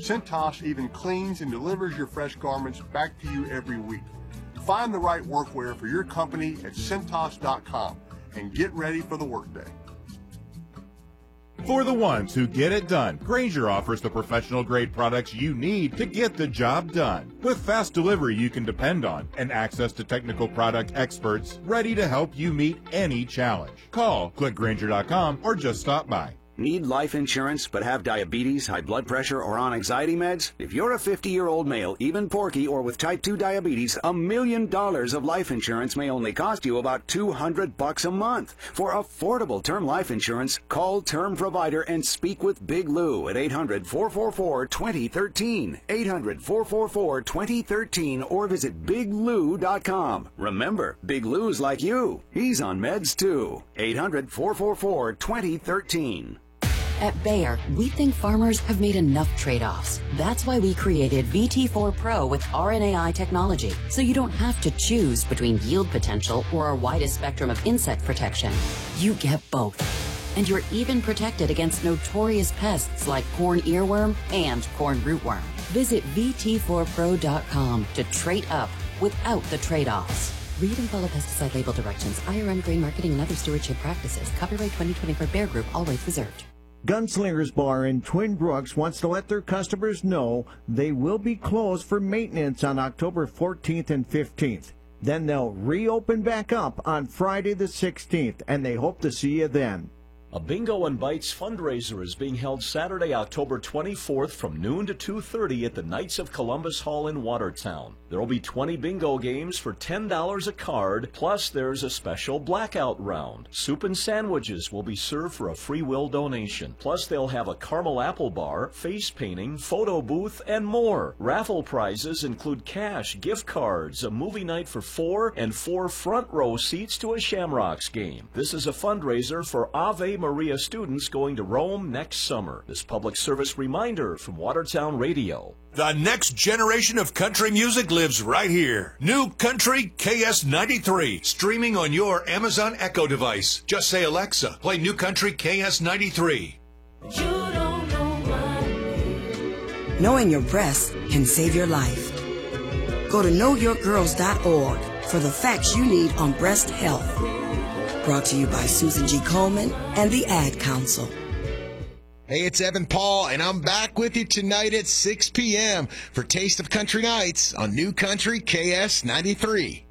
Cintas even cleans and delivers your fresh garments back to you every week. Find the right workwear for your company at Cintas.com and get ready for the workday. For the ones who get it done, Grainger offers the professional-grade products you need to get the job done. With fast delivery you can depend on and access to technical product experts ready to help you meet any challenge. Call, click Grainger.com, or just stop by. Need life insurance but have diabetes, high blood pressure, or on anxiety meds? If you're a 50-year-old male, even porky, or with type 2 diabetes, $1 million of life insurance may only cost you about $200 a month. For affordable term life insurance, call Term Provider and speak with Big Lou at 800-444-2013. 800-444-2013 or visit biglou.com. Remember, Big Lou's like you. He's on meds too. 800-444-2013. At Bayer, we think farmers have made enough trade-offs. That's why we created VT4 Pro with RNAi technology, so you don't have to choose between yield potential or our widest spectrum of insect protection. You get both. And you're even protected against notorious pests like corn earworm and corn rootworm. Visit VT4Pro.com to trade up without the trade-offs. Read and follow pesticide label directions, IRM grain marketing and other stewardship practices. Copyright 2020 for Bayer Group, all rights reserved. Gunslingers Bar in Twin Brooks wants to let their customers know they will be closed for maintenance on October 14th and 15th. Then they'll reopen back up on Friday the 16th, and they hope to see you then. A Bingo and Bites fundraiser is being held Saturday, October 24th from noon to 2:30 at the Knights of Columbus Hall in Watertown. There will be 20 bingo games for $10 a card, plus there's a special blackout round. Soup and sandwiches will be served for a free will donation. Plus they'll have a caramel apple bar, face painting, photo booth, and more. Raffle prizes include cash, gift cards, a movie night for 4, and 4 front row seats to a Shamrocks game. This is a fundraiser for Ave Maria students going to Rome next summer. This public service reminder from Watertown Radio. The next generation of country music lives right here. New Country KS93, streaming on your Amazon Echo device. Just say, Alexa, play New Country KS93. You don't know what. Knowing your breasts can save your life. Go to knowyourgirls.org for the facts you need on breast health. Brought to you by Susan G. Komen and the Ad Council. Hey, it's Evan Paul, and I'm back with you tonight at 6 p.m. for Taste of Country Nights on New Country KS93.